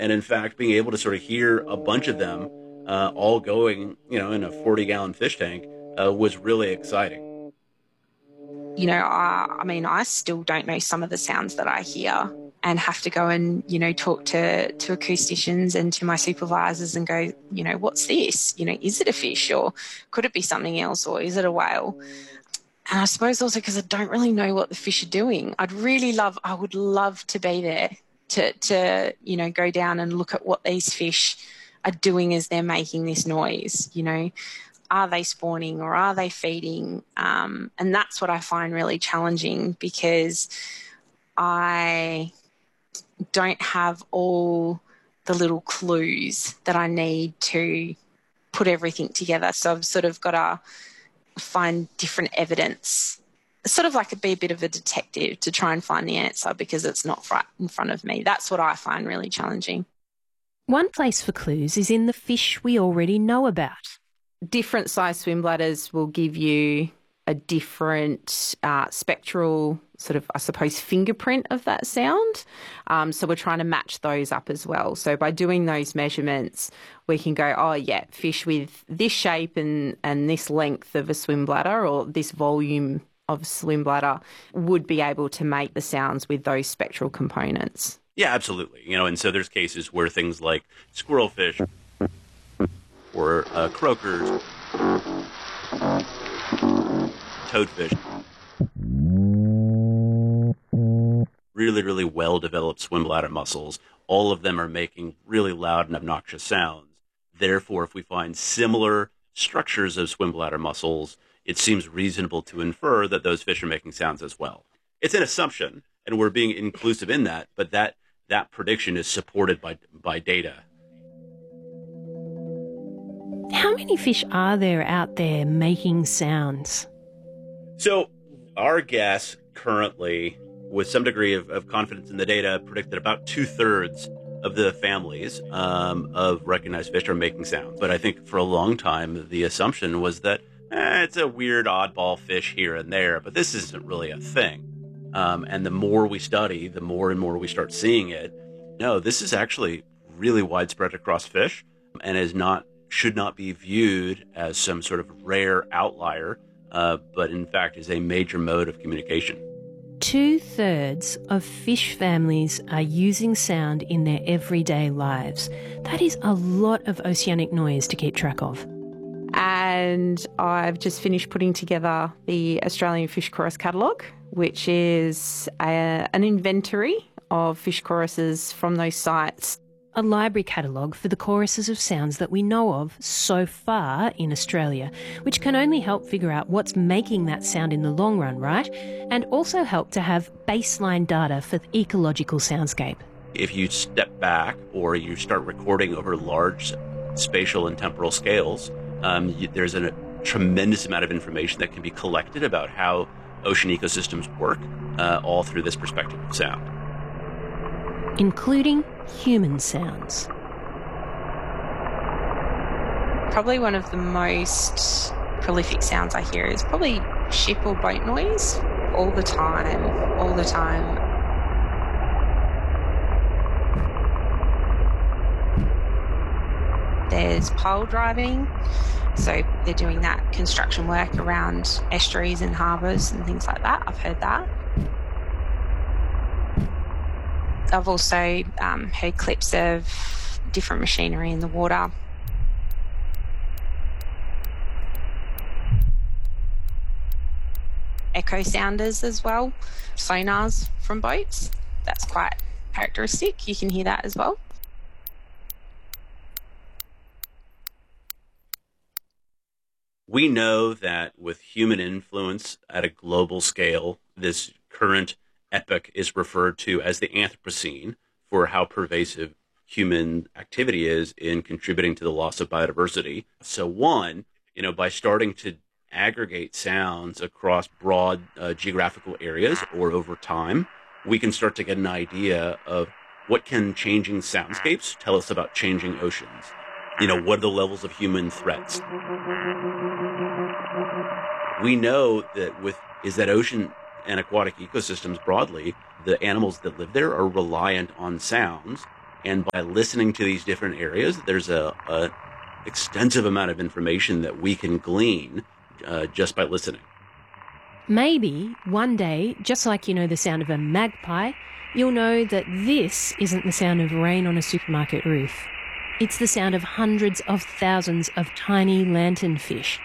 And in fact, being able to sort of hear a bunch of them all going, in a 40-gallon fish tank was really exciting. I mean, I still don't know some of the sounds that I hear and have to go and, talk to acousticians and to my supervisors and go, what's this? Is it a fish, or could it be something else, or is it a whale? And I suppose also because I don't really know what the fish are doing. I would love to be there to go down and look at what these fish are doing as they're making this noise. Are they spawning or are they feeding? And that's what I find really challenging, because I don't have all the little clues that I need to put everything together. So I've sort of got to find different evidence, sort of like be a bit of a detective to try and find the answer, because it's not right in front of me. That's what I find really challenging. One place for clues is in the fish we already know about. Different size swim bladders will give you a different spectral sort of, I suppose, fingerprint of that sound. So we're trying to match those up as well. So by doing those measurements, we can go, oh, yeah, fish with this shape and this length of a swim bladder, or this volume of swim bladder, would be able to make the sounds with those spectral components. Yeah, absolutely. And so there's cases where things like squirrelfish or croakers, toadfish, really, really well-developed swim bladder muscles. All of them are making really loud and obnoxious sounds. Therefore, if we find similar structures of swim bladder muscles, it seems reasonable to infer that those fish are making sounds as well. It's an assumption, and we're being inclusive in that, but that prediction is supported by data. How many fish are there out there making sounds? So our guess currently, with some degree of confidence in the data, predicted about 2/3 of the families of recognized fish are making sounds. But I think for a long time, the assumption was that it's a weird oddball fish here and there, but this isn't really a thing. And the more we study, the more and more we start seeing it. No, this is actually really widespread across fish, and should not be viewed as some sort of rare outlier, but in fact is a major mode of communication. 2/3 of fish families are using sound in their everyday lives. That is a lot of oceanic noise to keep track of. And I've just finished putting together the Australian Fish Chorus Catalogue, which is an inventory of fish choruses from those sites. A library catalogue for the choruses of sounds that we know of so far in Australia, which can only help figure out what's making that sound in the long run, right? And also help to have baseline data for the ecological soundscape. If you step back or you start recording over large spatial and temporal scales, there's a tremendous amount of information that can be collected about how ocean ecosystems work, all through this perspective of sound. Including human sounds. Probably one of the most prolific sounds I hear is probably ship or boat noise all the time. There's pole driving, so they're doing that construction work around estuaries and harbours and things like that. I've heard that. I've also heard clips of different machinery in the water. Echo sounders as well, sonars from boats. That's quite characteristic. You can hear that as well. We know that with human influence at a global scale, this current epoch is referred to as the Anthropocene for how pervasive human activity is in contributing to the loss of biodiversity. So by starting to aggregate sounds across broad geographical areas or over time, we can start to get an idea of what can changing soundscapes tell us about changing oceans. What are the levels of human threats? We know that ocean and aquatic ecosystems broadly, the animals that live there are reliant on sounds And by listening to these different areas, there's a extensive amount of information that we can glean just by listening. Maybe one day, just like you know the sound of a magpie, you'll know that this isn't the sound of rain on a supermarket roof. It's the sound of hundreds of thousands of tiny lanternfish.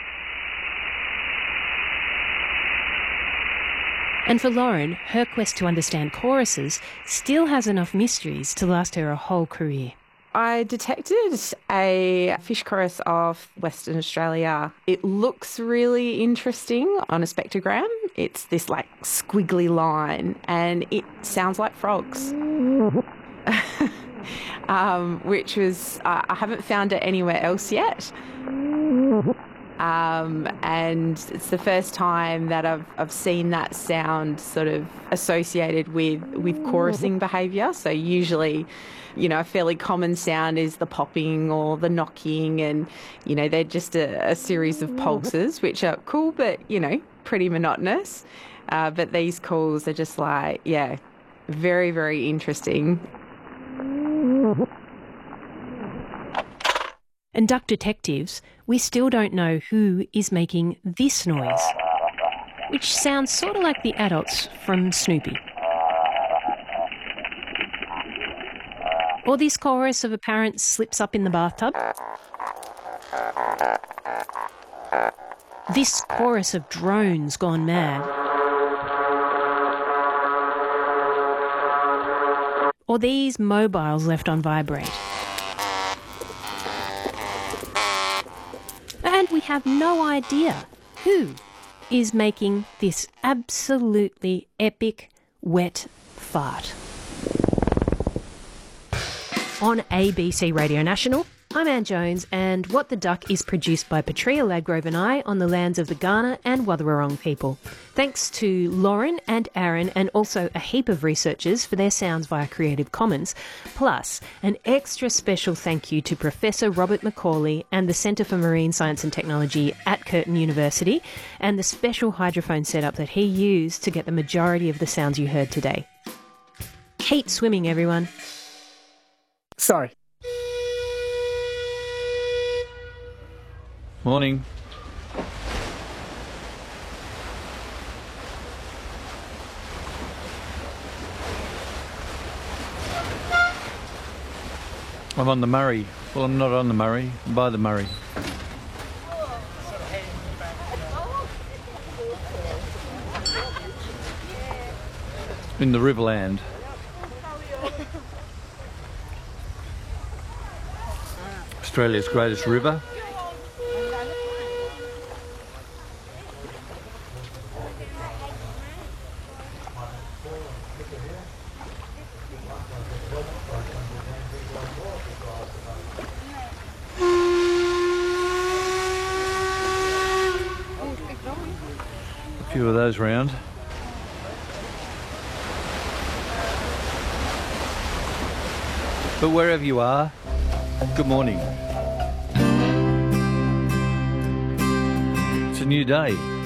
And for Lauren, her quest to understand choruses still has enough mysteries to last her a whole career. I detected a fish chorus of Western Australia. It looks really interesting on a spectrogram. It's this like squiggly line and it sounds like frogs. Which was, I haven't found it anywhere else yet. And it's the first time that I've seen that sound sort of associated with chorusing behaviour. So usually, you know, a fairly common sound is the popping or the knocking, and, you know, they're just a series of pulses, which are cool, but, you know, pretty monotonous. But these calls are just like, yeah, very, very interesting. And duck detectives, we still don't know who is making this noise, which sounds sort of like the adults from Snoopy. Or this chorus of a parent slips up in the bathtub. This chorus of drones gone mad. Or these mobiles left on vibrate. And we have no idea who is making this absolutely epic wet fart. On ABC Radio National, I'm Anne Jones, and What the Duck is produced by Petrea Ladgrove and I on the lands of the Kaurna and Wathaurong people. Thanks to Lauren and Aaron and also a heap of researchers for their sounds via Creative Commons. Plus, an extra special thank you to Professor Robert Macaulay and the Centre for Marine Science and Technology at Curtin University and the special hydrophone setup that he used to get the majority of the sounds you heard today. Keep swimming, everyone. Sorry. Morning. I'm on the Murray. Well, I'm not on the Murray. I'm by the Murray. In the Riverland. Australia's greatest river. A few of those round. But wherever you are, good morning. It's a new day.